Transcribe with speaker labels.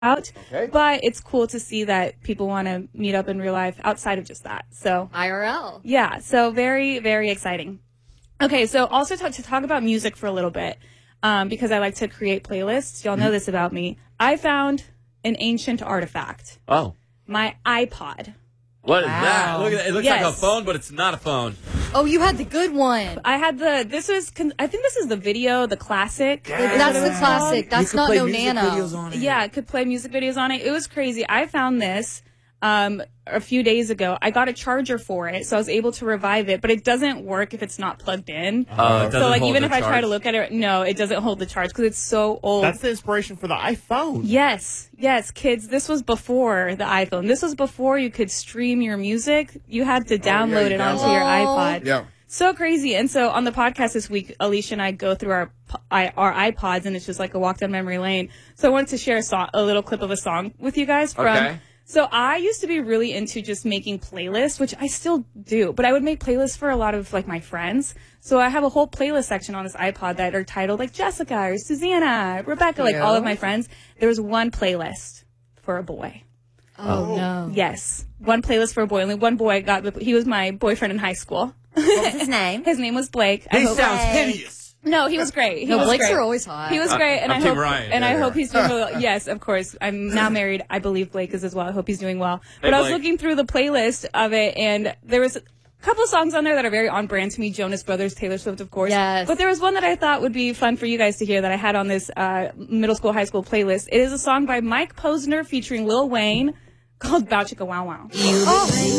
Speaker 1: out.
Speaker 2: Okay.
Speaker 1: But it's cool to see that people want to meet up in real life outside of just that. So
Speaker 3: IRL.
Speaker 1: yeah, so very, very exciting. Okay, so also to talk about music for a little bit, because I like to create playlists. Y'all know this about me. I found an ancient artifact.
Speaker 2: Oh.
Speaker 1: My iPod.
Speaker 2: What is that? Look at that. It looks like a
Speaker 1: Yes.
Speaker 2: phone, but it's not a phone.
Speaker 3: Oh, you had the good one.
Speaker 1: I had I think this is the video, the classic.
Speaker 3: That's the classic. That's not no nano.
Speaker 1: Yeah, it could play music videos on it. It was crazy. I found this a few days ago. I got a charger for it, so I was able to revive it, but it doesn't work if it's not plugged in.
Speaker 2: It doesn't
Speaker 1: So like
Speaker 2: hold
Speaker 1: even
Speaker 2: the
Speaker 1: if I try
Speaker 2: charge?
Speaker 1: to look at it, no, it doesn't hold the charge because it's so old.
Speaker 4: That's the inspiration for the iPhone.
Speaker 1: Yes, kids. This was before the iPhone. This was before you could stream your music. You had to download it onto your iPod.
Speaker 5: Yeah.
Speaker 1: So crazy. And so on the podcast this week, Alicia and I go through our iPods, and it's just like a walk down memory lane. So I wanted to share a little clip of a song with you guys from.
Speaker 2: Okay.
Speaker 1: So I used to be really into just making playlists, which I still do, but I would make playlists for a lot of like my friends. So I have a whole playlist section on this iPod that are titled like Jessica or Susanna, Rebecca, like all of my friends. There was one playlist for a boy.
Speaker 3: Oh, no.
Speaker 1: Yes. One playlist for a boy. Only one boy he was my boyfriend in high school.
Speaker 3: What was his name?
Speaker 1: His name was Blake.
Speaker 2: He sounds hideous.
Speaker 1: No, he was great.
Speaker 3: No,
Speaker 1: was
Speaker 3: Blakes
Speaker 1: great.
Speaker 3: are always hot.
Speaker 1: He was great, and
Speaker 2: I'm
Speaker 1: I
Speaker 2: Team
Speaker 1: hope,
Speaker 2: Ryan.
Speaker 1: and
Speaker 2: Yeah,
Speaker 1: I
Speaker 2: yeah.
Speaker 1: hope he's doing well. Yes, of course. I'm now married. I believe Blake is as well. I hope he's doing well. But I was
Speaker 2: Blake.
Speaker 1: looking through the playlist of it, and there was a couple of songs on there that are very on brand to me. Jonas Brothers, Taylor Swift, of course.
Speaker 3: Yes.
Speaker 1: But there was one that I thought would be fun for you guys to hear that I had on this middle school, high school playlist. It is a song by Mike Posner featuring Lil Wayne called Bow Chicka Wow Wow.
Speaker 3: Oh.